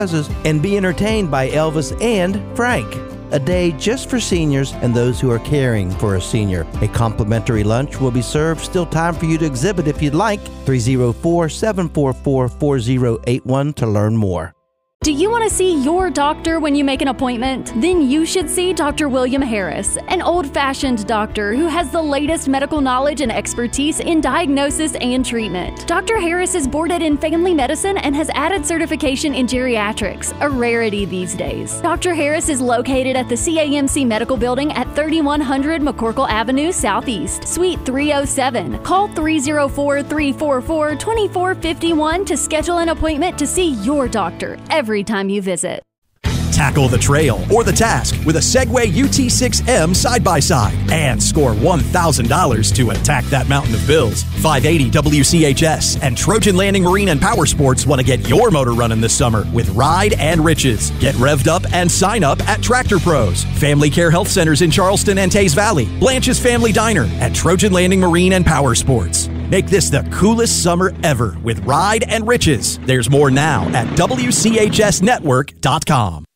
and be entertained by Elvis and Frank. A day just for seniors and those who are caring for a senior. A complimentary lunch will be served. Still time for you to exhibit if you'd like. 304-744-4081 to learn more. Do you want to see your doctor when you make an appointment? Then you should see Dr. William Harris, an old-fashioned doctor who has the latest medical knowledge and expertise in diagnosis and treatment. Dr. Harris is boarded in family medicine and has added certification in geriatrics, a rarity these days. Dr. Harris is located at the CAMC Medical Building at 3100 McCorkle Avenue Southeast, Suite 307. Call 304-344-2451 to schedule an appointment to see your doctor every time you visit. Tackle the trail or the task with a Segway UT6M side-by-side and score $1,000 to attack that mountain of bills. 580 WCHS and Trojan Landing Marine and Power Sports want to get your motor running this summer with Ride and Riches. Get revved up and sign up at Tractor Pros, Family Care Health Centers in Charleston and Tays Valley, Blanche's Family Diner, and Trojan Landing Marine and Power Sports. Make this the coolest summer ever with Ride and Riches. There's more now at WCHSnetwork.com.